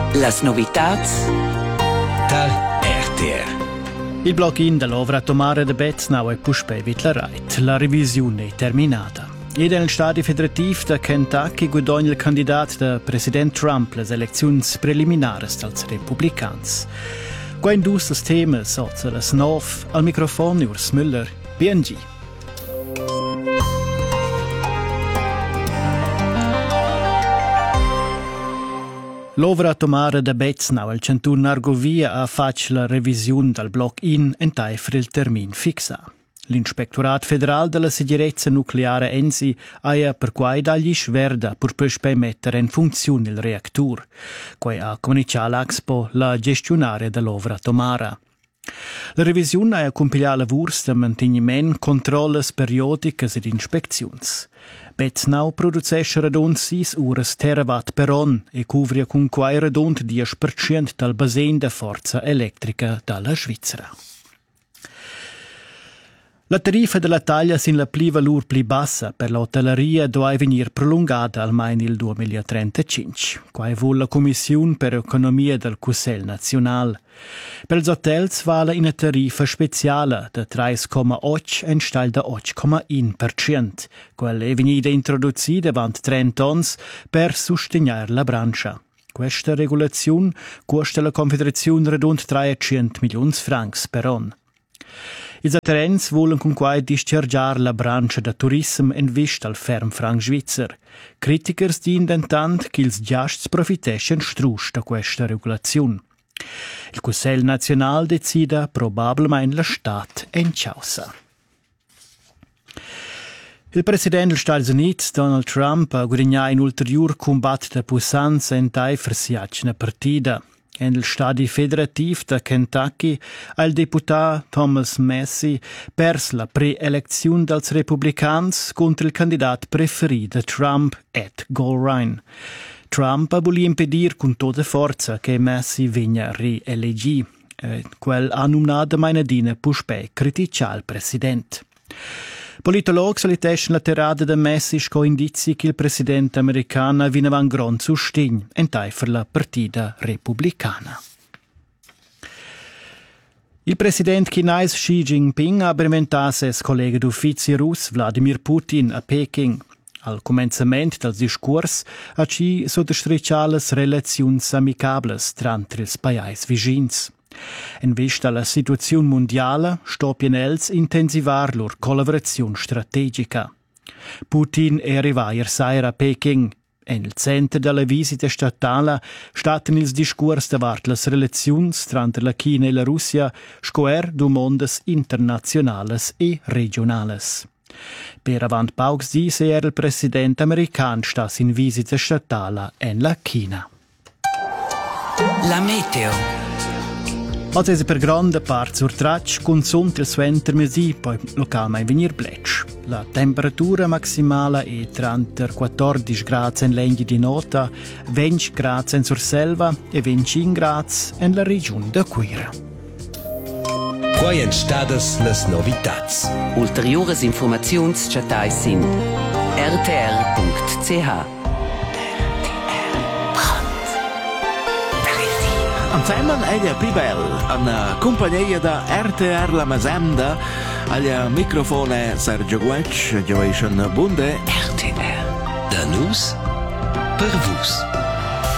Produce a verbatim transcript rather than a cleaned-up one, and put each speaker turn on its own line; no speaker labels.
Las novitats
dal R T R.
Il blog-in dell'Ovra Tomare de Betznau è puspei vitlereit. La revisione è terminata. E nel stadio federativ da Kentucky guadagna il candidato da President Trump le elezioni preliminari dels Republicans. Qua in dus das Themen sozza las nov al microfono Urs Müller, B N G. L'Ovra Tomare de Betznau, il centun Argovia, ha fatto la revisione del block-in e per il termine fissato. L'Inspectorat Federal della Sicurezza Nucleare E N S I ha per quai dagli sverda per poi mettere in funzione il reattore, quai ha comunicato all'Expo la gestionaria dell'Ovra Tomara. La revisione ha compilato lavori di mantenimento, controlli periodici ed ispezioni. Betznau produce radon sei ore terawatt per anno e copre con quai radon dieci per cento del basen di forza elettrica dalla Svizzera. La tariffa della taglia sin la pli valur pli bassa per l'hotelleria deve venir prolungata almeno il duemilatrentacinque. Qua vuol la Commissione per Economia del Cussel Nazional. Per gli hotels vale una tariffa speciale da tre virgola otto in stal da otto virgola uno per cento. Quella è venuta introdotta davanti trenta anni per sostenere la branca. Questa regolazione costa la Confederazione rund trecento milioni francs per anno. I aderenti vogliono con quai dischargiare la branca da turismo in vista al ferm franc svizzer. Critici dicono intanto che i giasts profitescono strusch da questa regolazione. Il Cussel Nazional decide probabilmente la stat in causa. Il presidente degli Stati Uniti, Donald Trump, ha guadagnato un ulteriore combatto da puissance in tai versiacina partita. Nel stadio federativ da Kentucky ha il deputato Thomas Massie perso la pre-elezione dels Republicans contro il candidato preferito di Trump, Ed Goldrein. Trump ha voluto impedire con tutta forza che Massie venga rielegito. Eh, quel ha nominato mainadina puspei criticare il presidente. Politologi solitescono la tirada da Massie con indizi che il presidente americano vineva un gran sostegno in per la partita repubblicana. Il presidente chinese Xi Jinping ha brevettato ses collega d'ufficio russo Vladimir Putin a Peking. Al comencement del discorso ha Xi sottostrecciato le relazioni amicabili tra i paesi vicini. In vista della situazione mondiale, stoppien els intensivar lor collaborazione strategica. Putin è arrivato ieri a Peking. Nel centro della visita statale staten ils discurs davart las relazions tra la Cina e la Russia scoer du mondes internazionales e regionales. Per avant paucs dis era il presidente american stas in visita statale en la Cina.
La meteo.
Oggi è per grande parte sur traccia con son il suo intermesi, poi localmente venir blecch. La temperatura maximale è trenta quattordici gradi in legno di nota, venti gradi in Surselva e venticinque gradi in la regione de Cuira.
Quai en stadas las novitats.
Ulteriores informazions chatais sin r t r punct c h.
Insieme agli Pibel, una compagnia da R T R La Mazemda, agli microfone Sergio Guetsch, Joation Bunde.
R T R. Da nus per vus.